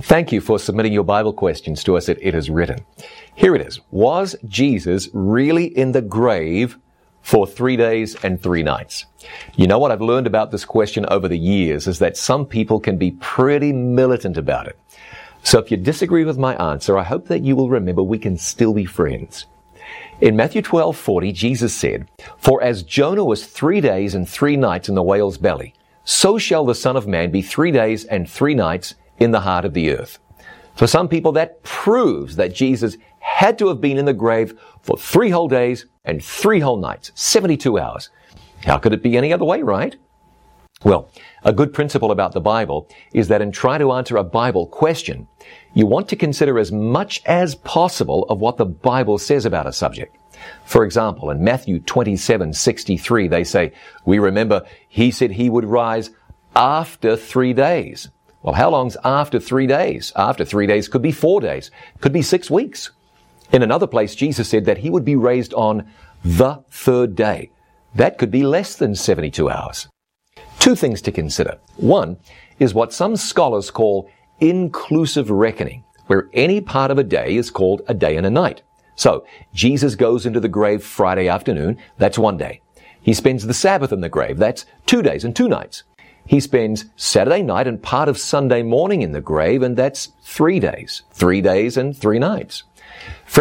Thank you for submitting your Bible questions to us at It Is Written. Here it is. Was Jesus really in the grave for 3 days and 3 nights? You know what I've learned about this question over the years is that some people can be pretty militant about it. So if you disagree with my answer, I hope that you will remember we can still be friends. In Matthew 12:40, Jesus said, "For as Jonah was 3 days and 3 nights in the whale's belly, so shall the Son of Man be 3 days and 3 nights in the heart of the earth." For some people, that proves that Jesus had to have been in the grave for 3 whole days and 3 whole nights, 72 hours. How could it be any other way, right? Well, a good principle about the Bible is that in trying to answer a Bible question, you want to consider as much as possible of what the Bible says about a subject. For example, in Matthew 27:63, they say, "We remember he said he would rise after 3 days." Well, how long's after 3 days? After 3 days could be 4 days, could be 6 weeks. In another place, Jesus said that he would be raised on the 3rd day. That could be less than 72 hours. 2 things to consider. One is what some scholars call inclusive reckoning, where any part of a day is called a day and a night. So, Jesus goes into the grave Friday afternoon, that's 1 day. He spends the Sabbath in the grave, that's 2 days and 2 nights. He spends Saturday night and part of Sunday morning in the grave, and that's 3 days. 3 days and 3 nights.